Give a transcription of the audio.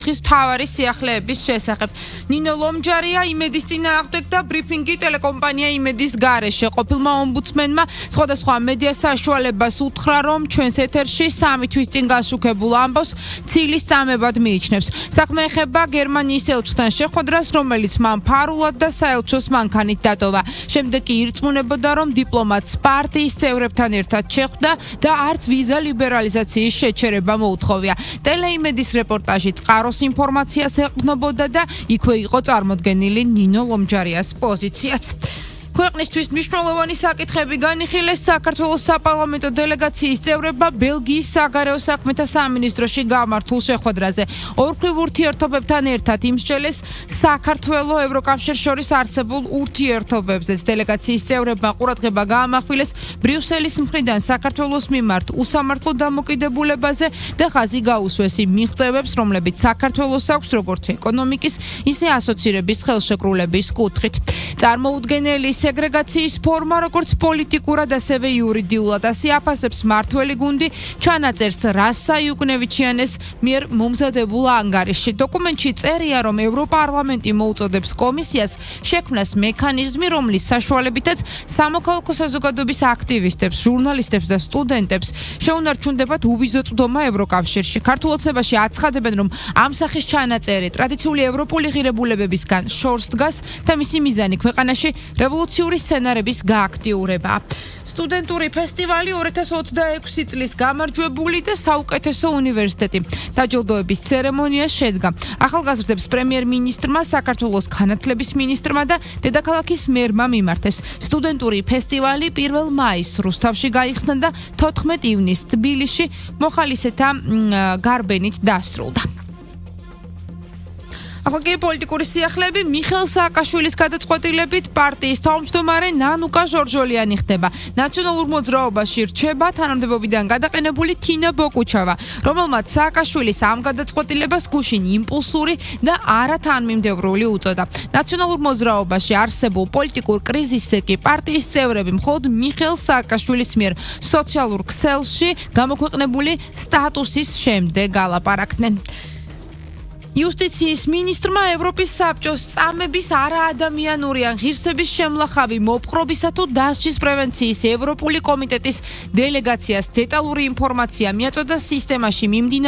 მთავარი სიახლეების შესახებ. ნინო ლომჯარია იმედის წინააღმდეგ და ბრიფინგი ტელეკომპანია იმედის გარეშე. ყოფილმა ომბუდსმენმა სხვადასხვა მედია საშუალებას უთხრა, რომ ჩვენს ეთერში 3 თვის წინ გაშუქებულ ამბავს ცილის წამებად მიიჩნევს. საქმე ეხება გერმანიის ელჩთან შეხვედრას, რომელიც მან ფარულად და საელჩოს მანქანით დატოვა. შემდეგ კი ირწმუნებოდა, რომ დიპლომატს პარტიის წევრებთან ერთად შეხვდა და არც ვიზა ლიბერალიზაციის შეჩერება მოუთხოვია. ტელეიმედის რეპორტაჟი წყაროს ინფორმაციას ეყრდნობოდა და იქვე იყო წარმოდგენილი ნინო ლომჯარიას პოზიციაც. ქვეყნისთვის მნიშვნელოვანი საკითხები განიხილეს საქართველოს საპარლამენტო დელეგაციის წევრებმა ბელგიის საგარეო საქმეთა სამინისტროში გამართულ შეხვედრაზე. ორქრივ ურთიერთობებთან ერთად იმსჯელეს საქართველოს ევროკავშირს შორის არსებულ ურთიერთობებზე. დელეგაციის წევრებმა ყურადღება გაამახვილეს ბრიუსელის მხრიდან საქართველოს მიმართ უსამართლო დამოკიდებულებაზე და ხაზი გაუსვეს იმ მიღწევებს, რომლებიც საქართველოს აქვს როგორც ეკონომიკის, ისე ასოცირების ხელშეკრულების კუთხით. წარმოუდგენელი სეგრეგაციის ფორმა, როგორც პოლიტიკურად, ასევე იურიდიულად ასიაფასებს მართველი გუნდი ჩანაწერს რასა იუკნევიჩიანეს მიერ მომზადებულ ანგარიშში. დოკუმენტში წერია, რომ ევროპარლამენტი მოუწოდებს კომისიას შექმნას მექანიზმი, რომლის საშუალებითაც სამოქალაქო საზოგადოების აქტივისტებს, ჟურნალისტებს და სტუდენტებს შეუნარჩუნდებათ უვიზო წვდომა ევროკავშირში. ქართულ ოცნებაში აცხადებენ, რომ ამ სახის ჩანაწერი ტრადიციული ევროპული ღირებულებებისგან შორს დგას და მისი მიზანი ქვეყანაში რევოლუციური სცენარების გააქტიურება. სტუდენტური ფესტივალი 2026 წლის გამარჯვებული და საუკეთესო უნივერსიტეტი დაჯილდოების ცერემონია შედგა. ახალგაზრდებს პრემიერ-მინისტრმა, საქართველოს განათლების მინისტრმა და დედაქალაქის მერმა მიმართეს. სტუდენტური ფესტივალი 1 მაისს რუსთავში გაიხსნა და 14 ივნისს თბილისში მოხალისეთა გარბენით დასრულდა. ახლა პოლიტიკური სიახლეები მიხეილ სააკაშვილის გადაწყვეტილებით პარტიის თავმჯდომარე ნანუკა ჟორჟოლიანი ხდება. ნაციონალურ მოძრაობაში რჩება თანამდებობიდან გადაყენებული თინა ბოკუჩავა, რომელმაც სააკაშვილის ამ გადაწყვეტილებას გუშინ იმპულსური და არათანმიმდევრული უწოდა. ნაციონალურ მოძრაობაში არსებულ პოლიტიკურ კრიზისზე კი პარტიის წევრები მხოლოდ მიხეილ სააკაშვილის მიერ სოციალურ ქსელში გამოქვეყნებული სტატუსის შემდეგ ალაპარაკდნენ. იუსტიციის მინისტრმა ევროპის საბჭოს წამების არაადამიანური ან ღირსების შემლახავი მოპყრობისა თუ დასჯის პრევენციის ევროპული კომიტეტის დელეგაციას დეტალური ინფორმაცია მიაწოდა სისტემაში მიმდინარე